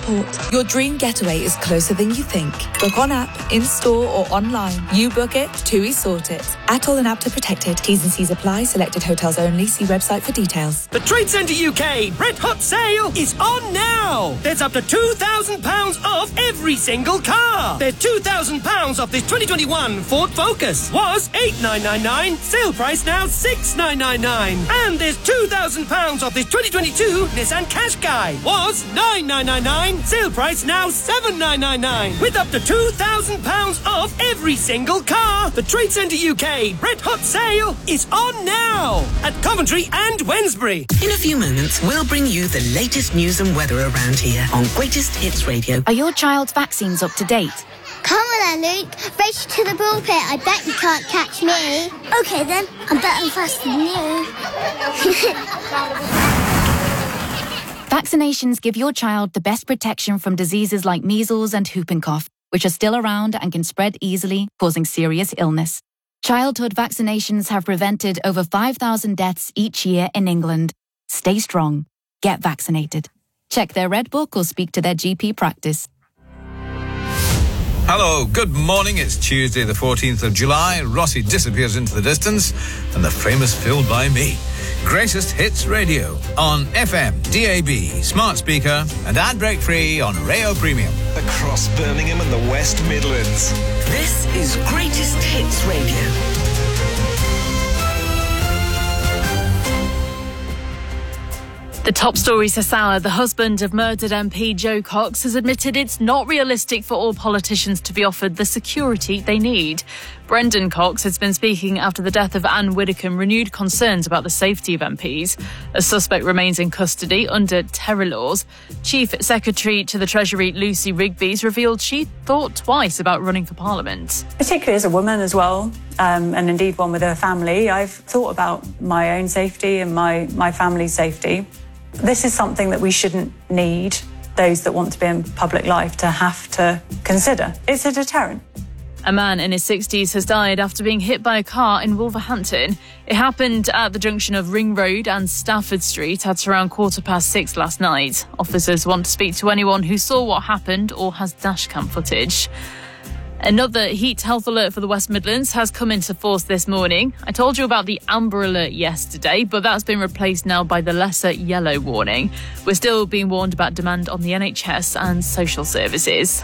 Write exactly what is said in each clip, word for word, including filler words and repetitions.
support. Your dream getaway is closer than you think. Book on app, in-store or online. You book it, TUI sort it. Atoll and APTA protected. T's and C's apply. Selected hotels only. See website for details. The Trade Centre U K Red Hot Sale is on now. There's up to two thousand pounds off every single car. There's two thousand pounds off this twenty twenty-one Ford Focus. Was eight thousand nine hundred ninety-nine. Sale price now six thousand nine hundred ninety-nine. And there's two thousand pounds off this twenty twenty-two Nissan Qashqai. Was nine thousand nine hundred ninety-nine. Sale price now seven thousand nine hundred ninety-nine. With up to two thousand pounds off every single car. The Trade Centre U K Red Hot Sale is on now at Coventry and Wednesbury. In a few moments, we'll bring you the latest news and weather around here on Greatest Hits Radio. Are your child's vaccines up to date? Come on then, Luke. Race to the ball pit. I bet you can't catch me. OK then, I'm better and faster than you. Vaccinations give your child the best protection from diseases like measles and whooping cough, which are still around and can spread easily, causing serious illness. Childhood vaccinations have prevented over five thousand deaths each year in England. Stay strong. Get vaccinated. Check their Red Book or speak to their G P practice. Hello, good morning. It's Tuesday the fourteenth of July. Rossi disappears into the distance and the famous filled by me. Greatest Hits Radio on F M, D A B, smart speaker and ad break free on Rayo Premium. Across Birmingham and the West Midlands. This is Greatest Hits Radio. The top stories this hour. The husband of murdered M P Jo Cox has admitted it's not realistic for all politicians to be offered the security they need. Brendan Cox has been speaking after the death of Anne Widdecombe renewed concerns about the safety of M Ps. A suspect remains in custody under terror laws. Chief Secretary to the Treasury Lucy Rigby's revealed she thought twice about running for Parliament. Particularly as a woman as well, um, and indeed one with a family, I've thought about my own safety and my, my family's safety. This is something that we shouldn't need those that want to be in public life to have to consider. It's a deterrent. A man in his sixties has died after being hit by a car in Wolverhampton. It happened at the junction of Ring Road and Stafford Street at around quarter past six last night. Officers want to speak to anyone who saw what happened or has dashcam footage. Another heat health alert for the West Midlands has come into force this morning. I told you about the amber alert yesterday, but that's been replaced now by the lesser yellow warning. We're still being warned about demand on the N H S and social services.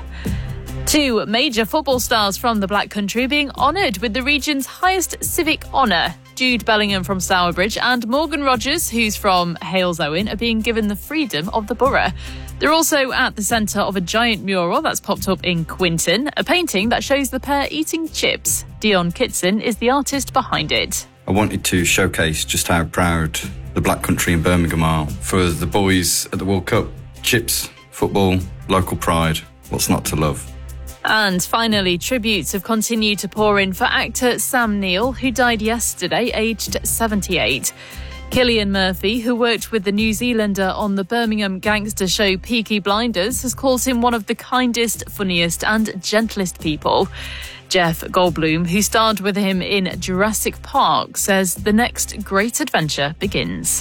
Two major football stars from the Black Country are being honoured with the region's highest civic honour. Jude Bellingham from Stourbridge and Morgan Rogers, who's from Halesowen, are being given the freedom of the borough. They're also at the centre of a giant mural that's popped up in Quinton, a painting that shows the pair eating chips. Dion Kitson is the artist behind it. I wanted to showcase just how proud the Black Country in Birmingham are for the boys at the World Cup. Chips, football, local pride, what's not to love? And finally, tributes have continued to pour in for actor Sam Neill, who died yesterday, aged seventy-eight. Cillian Murphy, who worked with the New Zealander on the Birmingham gangster show Peaky Blinders, has called him one of the kindest, funniest and gentlest people. Jeff Goldblum, who starred with him in Jurassic Park, says the next great adventure begins.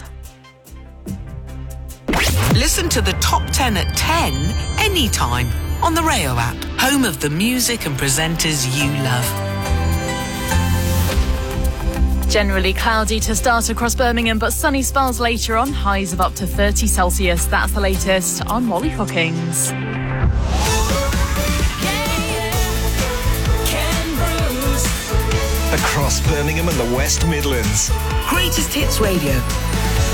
Listen to the top ten at ten anytime on the Rayo app, home of the music and presenters you love. Generally cloudy to start across Birmingham, but sunny spells later on, highs of up to thirty Celsius. That's the latest on Molly Hookings. Across Birmingham and the West Midlands. Greatest Hits Radio.